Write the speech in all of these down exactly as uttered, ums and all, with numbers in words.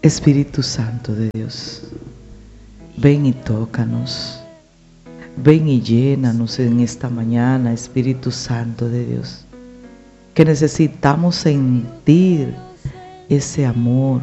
Espíritu Santo de Dios, ven y tócanos. Ven y llénanos en esta mañana, Espíritu Santo de Dios, que necesitamos sentir ese amor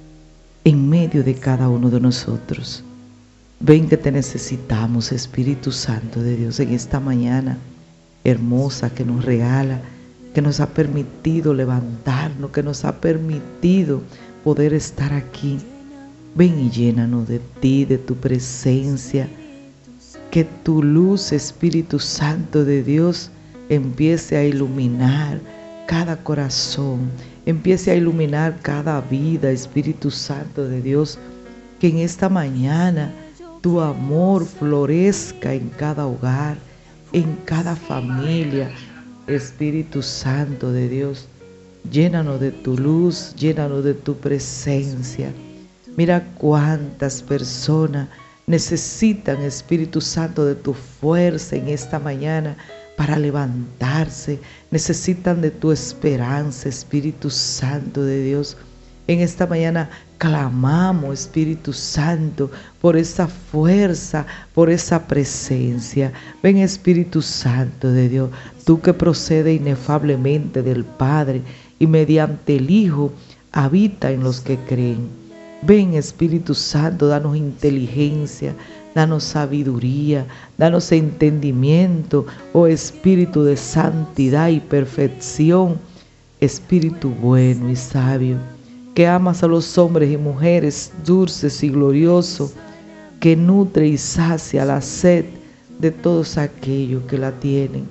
en medio de cada uno de nosotros. Ven que te necesitamos, Espíritu Santo de Dios, en esta mañana hermosa que nos regala, que nos ha permitido levantarnos, que nos ha permitido poder estar aquí. Ven y llénanos de ti, de tu presencia. Que tu luz, Espíritu Santo de Dios, empiece a iluminar cada corazón, empiece a iluminar cada vida, Espíritu Santo de Dios. Que en esta mañana tu amor florezca en cada hogar, en cada familia, Espíritu Santo de Dios. Llénanos de tu luz, llénanos de tu presencia. Mira cuántas personas necesitan, Espíritu Santo, de tu fuerza en esta mañana para levantarse. Necesitan de tu esperanza, Espíritu Santo de Dios. En esta mañana clamamos, Espíritu Santo, por esa fuerza, por esa presencia. Ven, Espíritu Santo de Dios, tú que procede inefablemente del Padre y mediante el Hijo habita en los que creen. Ven, Espíritu Santo, danos inteligencia, danos sabiduría, danos entendimiento, oh Espíritu de santidad y perfección, Espíritu bueno y sabio, que amas a los hombres y mujeres dulces y gloriosos, que nutre y sacia la sed de todos aquellos que la tienen.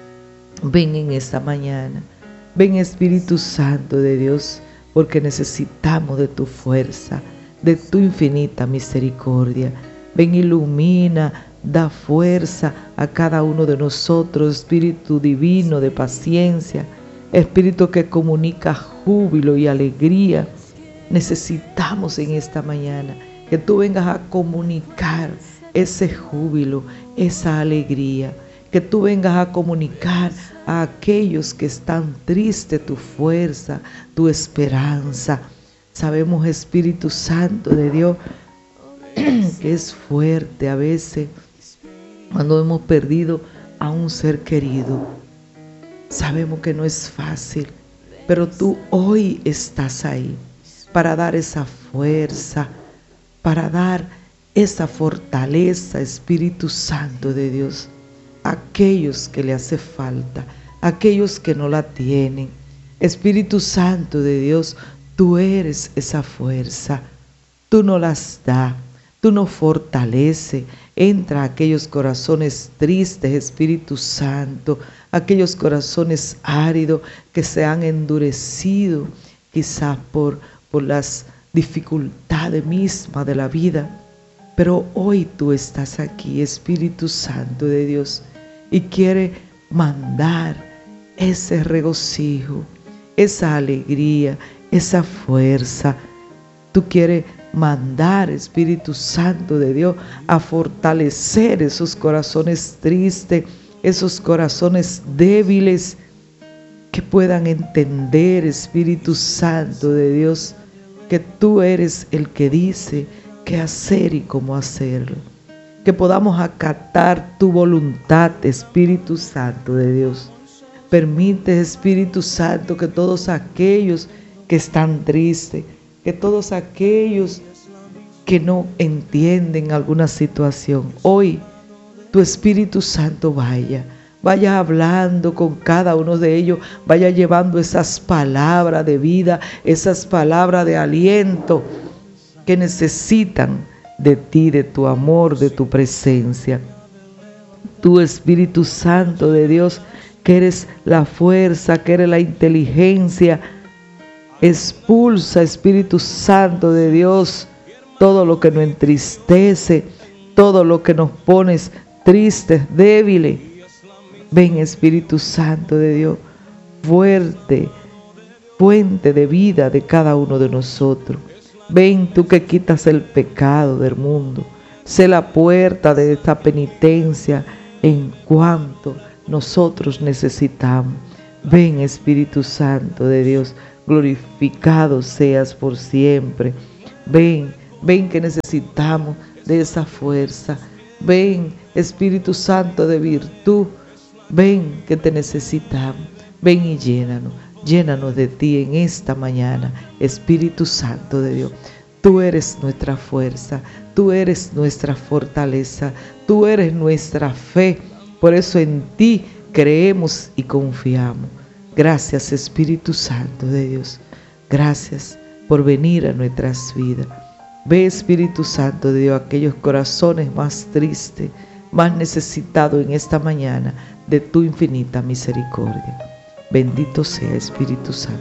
Ven en esta mañana, ven, Espíritu Santo de Dios, porque necesitamos de tu fuerza, de tu infinita misericordia. Ven, ilumina, da fuerza a cada uno de nosotros, Espíritu divino de paciencia, Espíritu que comunica júbilo y alegría. Necesitamos en esta mañana que tú vengas a comunicar ese júbilo, esa alegría, que tú vengas a comunicar a aquellos que están tristes tu fuerza, tu esperanza. Sabemos, Espíritu Santo de Dios, que es fuerte a veces cuando hemos perdido a un ser querido. Sabemos que no es fácil, pero tú hoy estás ahí para dar esa fuerza, para dar esa fortaleza, Espíritu Santo de Dios, a aquellos que le hace falta, a aquellos que no la tienen. Espíritu Santo de Dios, tú eres esa fuerza, tú nos las das, tú nos fortaleces. Entra a aquellos corazones tristes, Espíritu Santo, aquellos corazones áridos que se han endurecido quizás por, por las dificultades mismas de la vida. Pero hoy tú estás aquí, Espíritu Santo de Dios, y quiere mandar ese regocijo, esa alegría, esa fuerza. Tú quieres mandar, Espíritu Santo de Dios, a fortalecer esos corazones tristes, esos corazones débiles, que puedan entender, Espíritu Santo de Dios, que tú eres el que dice qué hacer y cómo hacerlo. Que podamos acatar tu voluntad, Espíritu Santo de Dios. Permite, Espíritu Santo, que todos aquellos que están tristes, que todos aquellos que no entienden alguna situación, hoy tu Espíritu Santo vaya, vaya hablando con cada uno de ellos, vaya llevando esas palabras de vida, esas palabras de aliento que necesitan de ti, de tu amor, de tu presencia. Tu Espíritu Santo de Dios, que eres la fuerza, que eres la inteligencia, expulsa, Espíritu Santo de Dios, todo lo que nos entristece, todo lo que nos pone tristes, débiles. Ven, Espíritu Santo de Dios, fuerte, fuente de vida de cada uno de nosotros. Ven, tú que quitas el pecado del mundo. Sé la puerta de esta penitencia en cuanto nosotros necesitamos. Ven, Espíritu Santo de Dios, glorificado seas por siempre. Ven, ven que necesitamos de esa fuerza. Ven, Espíritu Santo de virtud. Ven que te necesitamos. Ven y llénanos. Llénanos de ti en esta mañana, Espíritu Santo de Dios. Tú eres nuestra fuerza, tú eres nuestra fortaleza, tú eres nuestra fe. Por eso en ti creemos y confiamos. Gracias, Espíritu Santo de Dios. Gracias por venir a nuestras vidas. Ve, Espíritu Santo de Dios, aquellos corazones más tristes, más necesitados en esta mañana de tu infinita misericordia. Bendito sea Espíritu Santo.